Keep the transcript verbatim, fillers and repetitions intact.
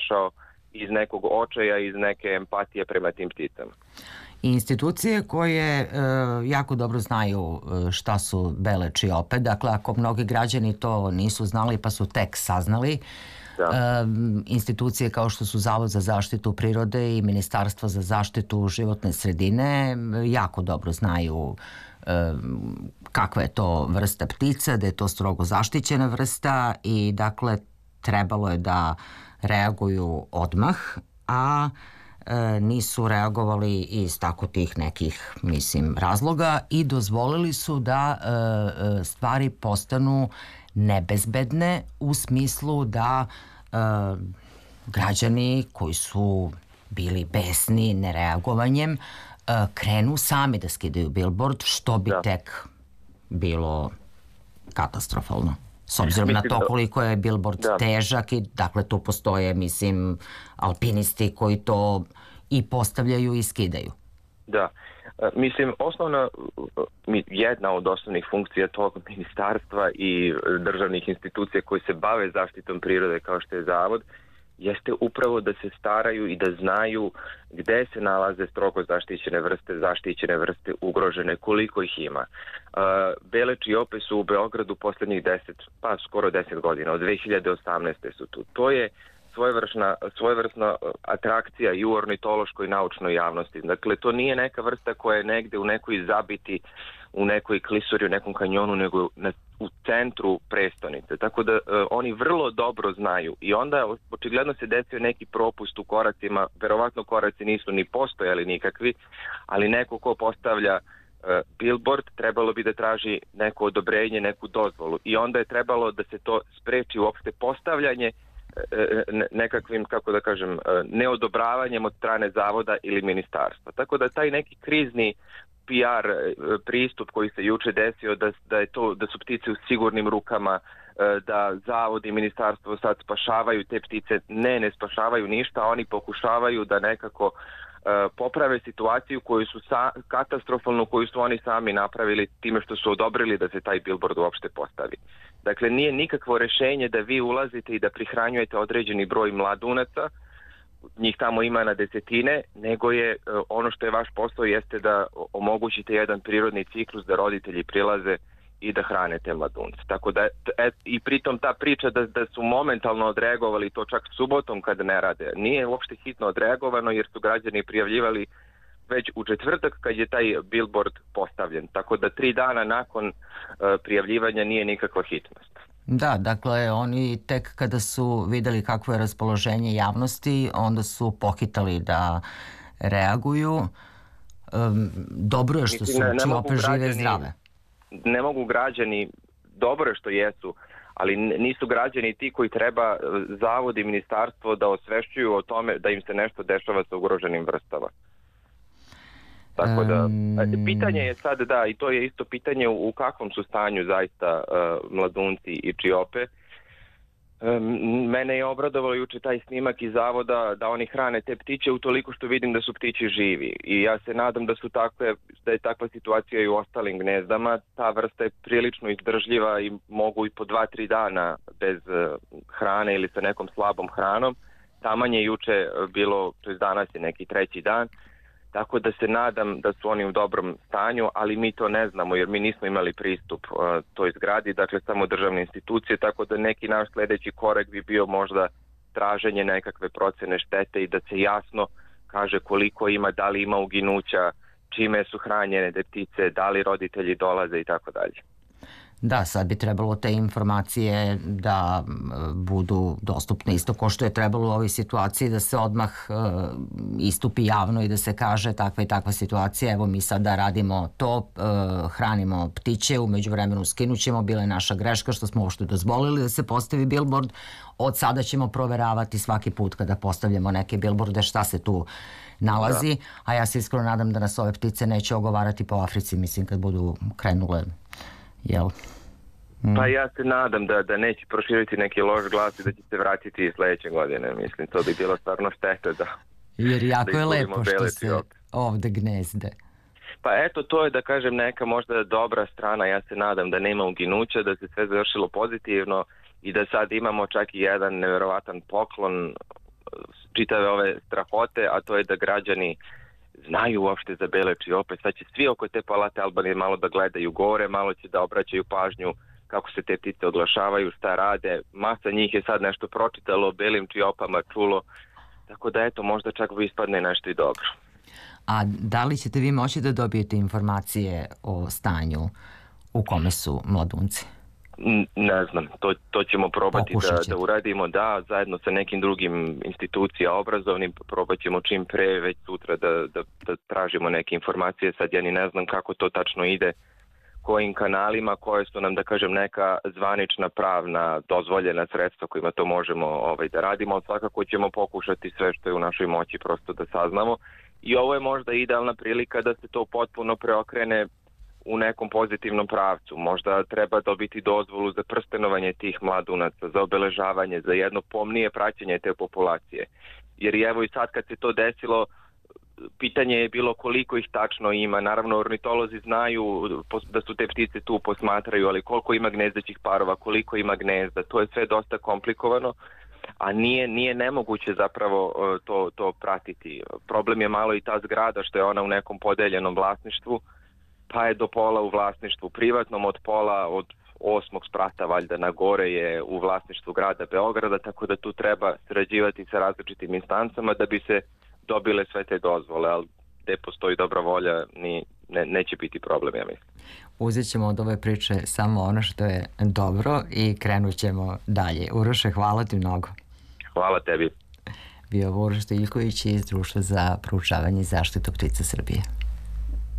došao iz nekog očaja, iz neke empatije prema tim pticama. Institucije koje e, jako dobro znaju šta su bele čiope, dakle ako mnogi građani to nisu znali pa su tek saznali, da. E, institucije kao što su Zavod za zaštitu prirode i Ministarstvo za zaštitu životne sredine jako dobro znaju e, kakva je to vrsta ptica, da je to strogo zaštićena vrsta i dakle trebalo je da reaguju odmah, a e, nisu reagovali iz tako tih nekih, mislim, razloga i dozvolili su da e, stvari postanu nebezbedne u smislu da e, građani koji su bili besni nereagovanjem e, krenu sami da skidaju bilbord, što bi da. tek bilo katastrofalno. S obzirom na to koliko je bilbord da. težak i dakle tu postoje, mislim, alpinisti koji to i postavljaju i skidaju. Da. Mislim, osnovna, jedna od osnovnih funkcija tog ministarstva i državnih institucija koji se bave zaštitom prirode kao što je Zavod, jeste upravo da se staraju i da znaju gde se nalaze strogo zaštićene vrste, zaštićene vrste ugrožene, koliko ih ima. Bele čiope su u Beogradu poslednjih deset, pa skoro deset godina, od dve hiljade osamnaeste su tu. To je svojevrsna, svojevrsna atrakcija i u ornitološkoj naučnoj javnosti. Dakle, to nije neka vrsta koja je negde u nekoj zabiti, u nekoj klisuri, u nekom kanjonu, nego na, u centru prestonice. Tako da uh, oni vrlo dobro znaju i onda očigledno se desio neki propust u koracima, verovatno koraci nisu ni postojali nikakvi, ali neko ko postavlja uh, billboard trebalo bi da traži neko odobrenje, neku dozvolu i onda je trebalo da se to spreči uopšte postavljanje nekakvim, kako da kažem, neodobravanjem od strane Zavoda ili ministarstva. Tako da taj neki krizni P R pristup koji se juče desio da, da, je to, da su ptice u sigurnim rukama, da Zavod i ministarstvo sad spašavaju te ptice, ne, ne spašavaju ništa, oni pokušavaju da nekako poprave situaciju koju su sa, katastrofalnu, koju su oni sami napravili time što su odobrili da se taj billboard uopšte postavi. Dakle, nije nikakvo rešenje da vi ulazite i da prihranjujete određeni broj mladunaca, njih tamo ima na desetine, nego je ono što je vaš posao jeste da omogućite jedan prirodni ciklus da roditelji prilaze i da hrane te mladunce. Tako da, et, i pritom ta priča da, da su momentalno odreagovali to čak subotom kad ne rade, nije uopšte hitno odreagovano jer su građani prijavljivali već u četvrtak kad je taj billboard postavljen. Tako da tri dana nakon uh, prijavljivanja nije nikakva hitnost. Da, dakle, oni tek kada su videli kakvo je raspoloženje javnosti, onda su pohitali da reaguju. Um, dobro je što su čiope žive zdrave. Ne mogu građani, dobro je što jesu, ali nisu građani ti koji treba Zavod i ministarstvo da osvešćuju o tome da im se nešto dešava sa ugroženim vrstama. Tako da, pitanje je sad, da, i to je isto pitanje u, u kakvom su stanju zaista uh, mladunci i čiope. Um, mene je obradovalo juče taj snimak iz Zavoda da oni hrane te ptiće utoliko što vidim da su ptići živi. I ja se nadam da su takve, da je takva situacija i u ostalim gnezdama. Ta vrsta je prilično izdržljiva i mogu i po dva, tri dana bez uh, hrane ili sa nekom slabom hranom. Taman je juče bilo, to je danas je neki treći dan. Tako da se nadam da su oni u dobrom stanju, ali mi to ne znamo jer mi nismo imali pristup uh, toj zgradi, dakle samo državne institucije, tako da neki naš sledeći korak bi bio možda traženje nekakve procene štete i da se jasno kaže koliko ima, da li ima uginuća, čime su hranjene te ptice, da li roditelji dolaze i tako dalje. Da, sad bi trebalo te informacije da budu dostupne isto ko što je trebalo u ovoj situaciji da se odmah uh, istupi javno i da se kaže takva i takva situacija, evo mi sada radimo to, uh, hranimo ptiće, umeđu vremenu skinućemo, bila je naša greška što smo uopšte dozvolili da se postavi billboard, od sada ćemo proveravati svaki put kada postavljamo neke billboarde šta se tu nalazi, da. A ja se iskreno nadam da nas ove ptice neće ogovarati po Africi, mislim kad budu krenule. Jel? Mm. Pa ja se nadam da, da neće proširiti neki loš glas i da će se vratiti i sledeće godine. Mislim, to bi bilo stvarno šteta da... Jer jako da je lepo što se ovde gnezde. Pa eto, to je da kažem neka možda dobra strana. Ja se nadam da nema uginuća, da se sve završilo pozitivno i da sad imamo čak i jedan neverovatan poklon čitave ove strahote, a to je da građani znaju uopšte za beleči opet. Sad će svi oko te palate Albanije malo da gledaju gore, malo će da obraćaju pažnju kako se te ptice oglašavaju, šta rade. Masa njih je sad nešto pročitalo o belim čiopama, čulo. Tako da eto, možda čak vi ispadne nešto i dobro. A da li ćete vi moći da dobijete informacije o stanju u kome su mladunci? Ne znam, to, to ćemo probati da, da uradimo, da, zajedno sa nekim drugim institucijama obrazovnim, probat ćemo čim pre, već sutra da, da, da tražimo neke informacije. Sad ja ni ne znam kako to tačno ide, kojim kanalima, koje su nam, da kažem, neka zvanična, pravna, dozvoljena sredstva kojima to možemo ovaj, da radimo, ali svakako ćemo pokušati sve što je u našoj moći prosto da saznamo. I ovo je možda idealna prilika da se to potpuno preokrene u nekom pozitivnom pravcu. Možda treba dobiti dozvolu za prstenovanje tih mladunaca, za obeležavanje, za jedno pomnije praćenje te populacije. Jer evo i sad kad se to desilo, pitanje je bilo koliko ih tačno ima. Naravno, ornitolozi znaju da su te ptice tu, posmatraju, ali koliko ima gnezdećih parova, koliko ima gnezda, to je sve dosta komplikovano, a nije, nije nemoguće zapravo to, to pratiti. Problem je malo i ta zgrada što je ona u nekom podeljenom vlasništvu, pa je do pola u vlasništvu privatnom, od pola od osmog sprata valjda na gore je u vlasništvu grada Beograda, tako da tu treba sarađivati sa različitim instancama da bi se dobile sve te dozvole, ali gde postoji dobra volja ni, ne, neće biti problem, ja mislim. Uzet ćemo od ove priče samo ono što je dobro i krenut ćemo dalje. Uroše, hvala ti mnogo. Hvala tebi. Bio Uroš Stojiljković iz Društva za proučavanje i zaštitu ptica Srbije.